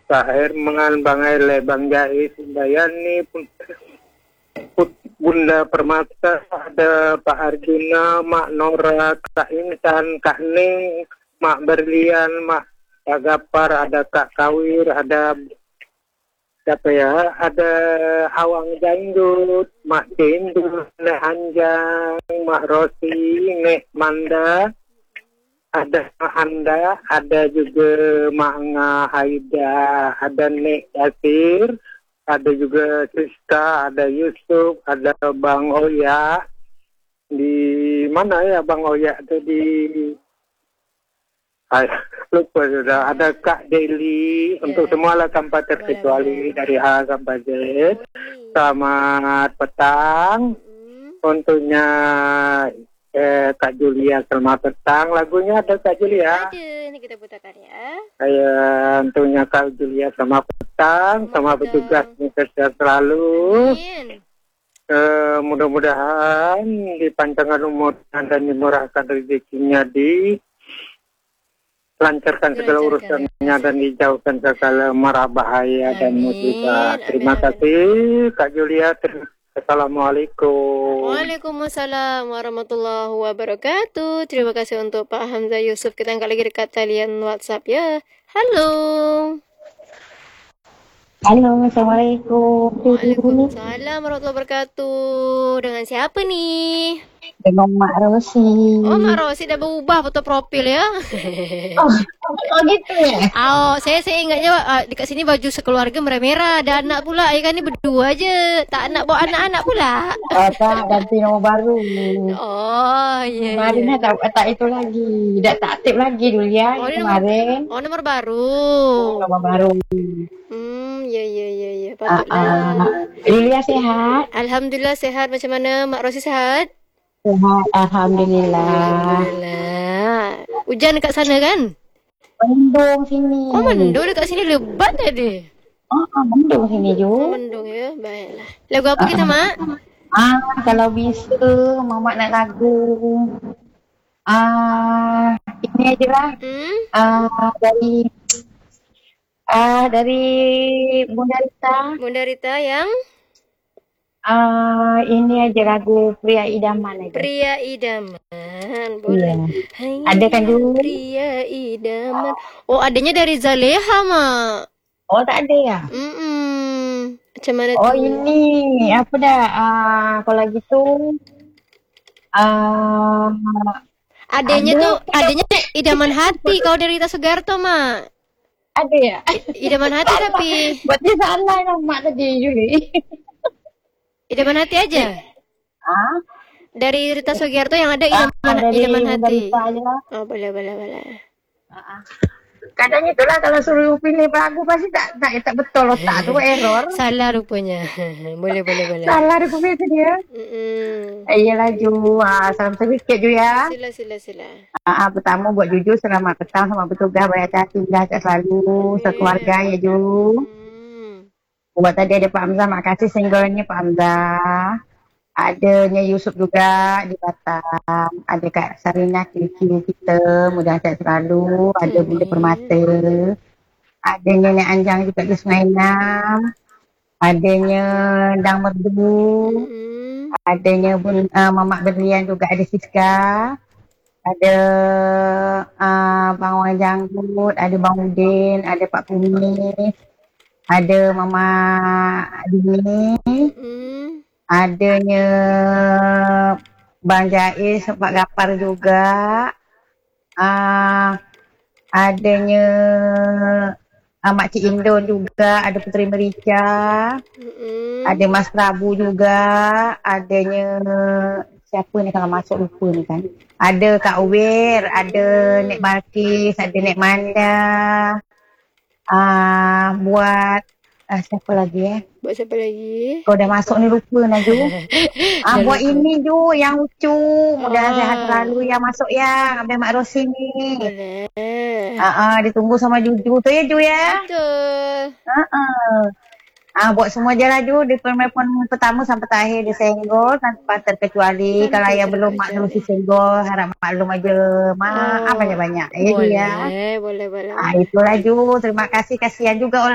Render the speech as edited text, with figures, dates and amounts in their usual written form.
Tahir mengan bangai lebang jais Dayani Bunda Permata, ada Pak Arjuna, Mak Nora, Kak Intan, Kak Ning, Mak Berlian, Mak Gapar, ada Kak Kawir, ada siapa ya? Ada Awang Janggut, Mak Tindu, Nek Anjang, Mak Rosi, Nek Manda, ada Mak Anda, ada juga Mak Nga Haida, ada Nek Yasir, ada juga Siska, ada Yusuf, ada Bang Oya. Di mana ya Bang Oya itu di lupa sudah. Ada Kak Deli, untuk semua lah tanpa terkecuali dari A sampai Z. Selamat petang. Untuknya Kak Julia, selamat petang. Lagunya ada Kak Julia. Ada, ini kita putarkan ya. Untuknya Kak Julia, selamat petang. Selamat bertugas sehat selalu. Amin. Mudah-mudahan dipanjangkan umur dan dimurahkan rezekinya, lancarkan segala urusannya dan dijauhkan segala mara bahaya dan musibah. Terima kasih Kak Julia. Assalamualaikum. Waalaikumsalam warahmatullahi wabarakatuh. Terima kasih untuk Pak Hamzah Yusuf. Kita angkat lagi dekat talian WhatsApp ya. Halo. Halo, Assalamualaikum. Waalaikumsalam warahmatullahi wabarakatuh. Dengan siapa nih? Dengan Mak Rosi. Oh, Mak Rosi dah berubah foto profil ya. Oh gitu ya? Oh, saya ingatnya dekat sini baju sekeluarga merah-merah. Ada anak pula. Ya kan ni berdua je. Tak nak bawa anak-anak pula. Oh tak, ganti nama baru. Oh, ya. Kemarin tak itu lagi. Tak aktif lagi dulu ya. Oh, kemarin. Nomor baru. Nama baru. Ya. Patutlah. Julia sehat? Alhamdulillah sehat. Macam mana Mak Rosi sehat? Sehat, Alhamdulillah. Hujan dekat sana kan? Mendung sini. Oh, mendung dekat sini lebat tadi. Mendung sini juga. Mendung ya, baiklah. Lagu apa kita, Mak? Kalau bisa, Mamak nak lagu. Ini aja lah. Dari Bunda Rita. Bunda Rita yang? Ini aja lagu Pria Idaman aja. Pria Idaman, boleh. Iya. Ada kan dulu? Pria Idaman. Oh, adanya dari Zaleha, Mak. Oh, tak ada ya? Macam mana Oh, tu? ini apa dah? Kalau gitu, adanya Idaman Hati. Kau dari Rita Sugarto, Mak. Ada ya? Idaman Hati tapi. Berarti salah nama tadi, Juli. Idaman Hati aja. Dari Rita Sugiarto yang ada Idaman Hati. Oh, boleh. Katanya itulah kalau suruh pilih lagu pasti tak betul otak tu error. Salah rupanya. Boleh. Salah rupanya tu dia. Iyalah Ju. Salam sedikit Ju ya. Sila. Pertama buat Juju selamat petang, selamat bertugas, berhati-hati, sehat selalu, sekeluarga ya Ju. Buat tadi ada Pak Hamzah, makasih singlenya Pak Hamzah. Adanya Yusuf juga di Batam. Ada Kak Sarina kiri-kiri kita, mudah sehat selalu. Ada Bunda Permata. Adanya Nek Anjang juga di Sungai Enam. Adanya Dang Merdu. Adanya Mamak Berlian juga ada Siska. Ada Bang Wan Janggut, ada Bang Udin, ada Pak Kumis. Ada Mama Dini, adanya Bang Jais, Pak Gapar juga, adanya Mak Cik Indon juga, ada Putri Merica, ada Mas Prabu juga, adanya siapa ni kalau masuk lupa ni kan, ada Kak Uwir, ada Nek Balkis, ada Nek Manda. Buat siapa lagi Buat siapa lagi? Kau dah masuk ni lupa nak Ju. Buat ini Ju yang lucu. Mudah sehat selalu yang masuk ya. Abang Mak Rosi ni. Boleh. Ditunggu sama Juju tu ya Ju ya. Betul. Buat semua je lah Ju. Di pertemuan pertama sampai terakhir di Senggol tanpa terkecuali. Kalau yang belum maklum si Senggol harap maklum aja. Maaf banyak-banyak. Ya Ju ya. Boleh. Itulah Ju. Terima kasih. Kasihan juga orang